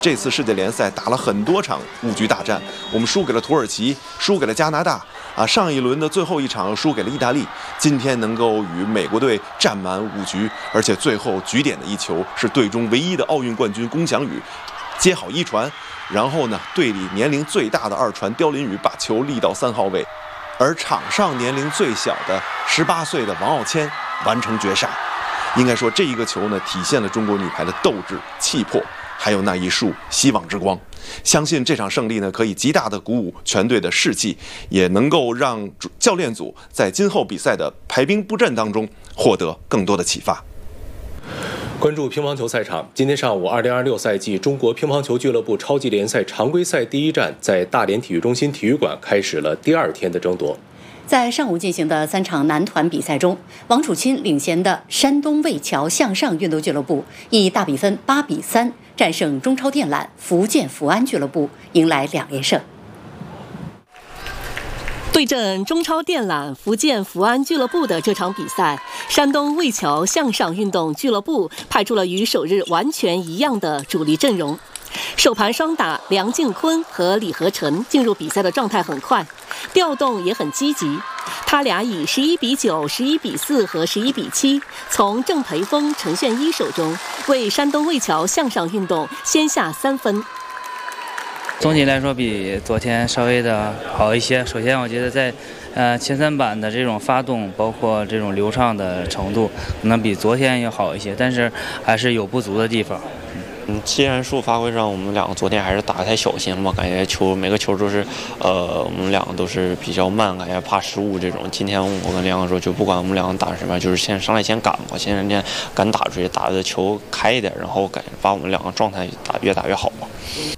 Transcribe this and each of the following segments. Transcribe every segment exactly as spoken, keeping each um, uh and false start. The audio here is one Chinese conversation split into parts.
这次世界联赛打了很多场五局大战，我们输给了土耳其，输给了加拿大，啊，上一轮的最后一场输给了意大利。今天能够与美国队战满五局，而且最后局点的一球是队中唯一的奥运冠军龚翔宇接好一传，然后呢，队里年龄最大的二传刁林宇把球立到三号位，而场上年龄最小的十八岁的王傲谦完成绝杀。应该说，这一个球呢，体现了中国女排的斗志、气魄。还有那一束希望之光，相信这场胜利呢，可以极大的鼓舞全队的士气，也能够让教练组在今后比赛的排兵布阵当中获得更多的启发。 关注乒乓球赛场，今天上午，二零二六赛季中国乒乓球俱乐部超级联赛常规赛第一站在大连体育中心体育馆开始了第二天的争夺。 在上午进行的三场男团比赛中，王楚钦领衔的山东魏桥向上运动俱乐部以大比分八比三战胜中超电缆福建福安俱乐部，迎来两连胜。 对阵中超电缆福建福安俱乐部的这场比赛，山东魏桥向上运动俱乐部派出了与首日完全一样的主力阵容。首盘双打梁靖昆和李和晨进入比赛的状态很快，调动也很积极。他俩以十一比九、十一比四和十一比七，从郑培峰、陈炫一手中为山东魏桥向上运动先下三分。 总体来说比昨天稍微的好一些。首先，我觉得在呃前三板的这种发动，包括这种流畅的程度，可能比昨天要好一些，但是还是有不足的地方。 嗯，技战术发挥上，我们两个昨天还是打得太小心了嘛，感觉球每个球都是，呃，我们两个都是比较慢，感觉怕失误这种。今天我跟梁哥说，就不管我们两个打什么，就是先上来先赶嘛，先人家敢打出去，打的球开一点，然后感把我们两个状态打越打越好嘛。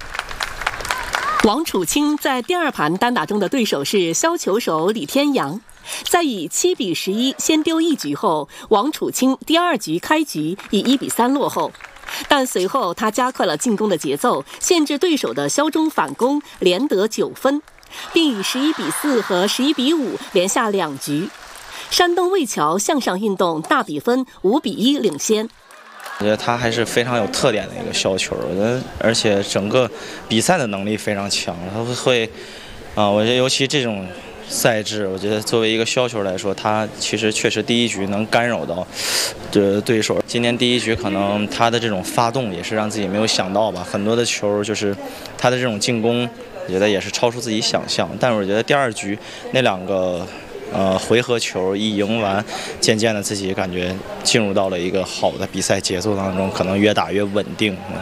王楚钦在第二盘单打中的对手是削球手李天阳，在以七比十一先丢一局后，王楚钦第二局开局以一比三落后。但随后他加快了进攻的节奏，限制对手的削中反攻，连得九分，并以十一比四和十一比五连下两局。山东魏桥向上运动大比分五比一领先。 我觉得他还是非常有特点的一个削球，我觉得而且整个比赛的能力非常强，他会啊、呃，我觉得尤其这种赛制，我觉得作为一个削球来说，他其实确实第一局能干扰到这对手。今天第一局可能他的这种发动也是让自己没有想到吧，很多的球就是他的这种进攻，我觉得也是超出自己想象。但是我觉得第二局那两个呃回合球一赢完，渐渐的自己感觉进入到了一个好的比赛节奏当中，可能越打越稳定。嗯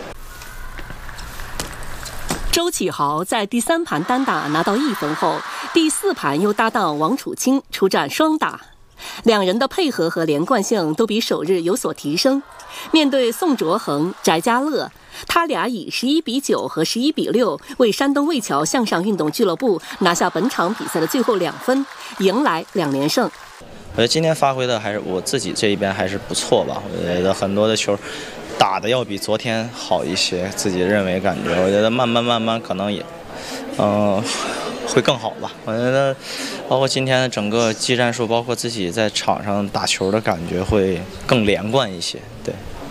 周启豪在第三盘单打拿到一分后，第四盘又搭档王楚钦出战双打，两人的配合和连贯性都比首日有所提升。面对宋卓恒、翟家乐，他俩以十一比九和十一比六为山东魏桥向上运动俱乐部拿下本场比赛的最后两分，迎来两连胜。 我觉得今天发挥的还是我自己这一边还是不错吧，我觉得很多的球打的要比昨天好一些，自己认为感觉，我觉得慢慢慢慢可能也，嗯、呃，会更好吧。我觉得，包括今天的整个技战术，包括自己在场上打球的感觉会更连贯一些。对。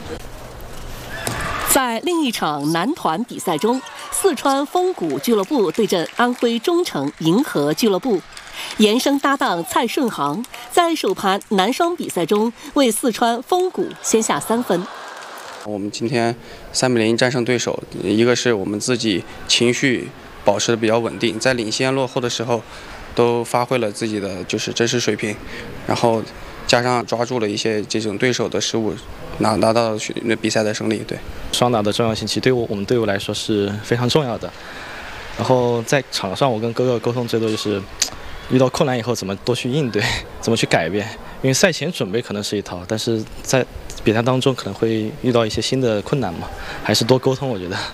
在另一场男团比赛中，四川丰谷俱乐部对阵安徽中诚银河俱乐部。延生搭档蔡顺航在首盘男双比赛中为四川丰谷先下三分。 我们今天三比零战胜对手，一个是我们自己情绪保持的比较稳定，在领先落后的时候都发挥了自己的就是真实水平，然后加上抓住了一些这种对手的失误，拿拿到了比赛的胜利。对， 双打的重要性其实对我我们队伍来说是非常重要的。然后在场上，我跟哥哥沟通最多就是遇到困难以后怎么多去应对，怎么去改变。因为赛前准备可能是一套，但是在比赛当中可能会遇到一些新的困难嘛，还是多沟通，我觉得。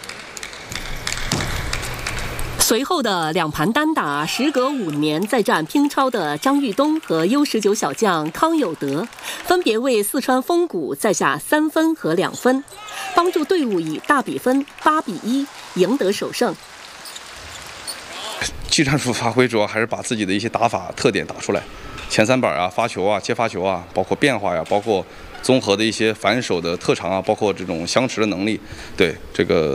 随后的两盘单打，时隔五年再战乒超的张玉东和 U 十九 小将康有德，分别为四川丰谷再下三分和两分，帮助队伍以大比分八比一赢得首胜。 技战术发挥主要还是把自己的一些打法特点打出来，前三板啊、发球啊、接发球啊，包括变化呀，包括综合的一些反手的特长啊，包括这种相持的能力，对这个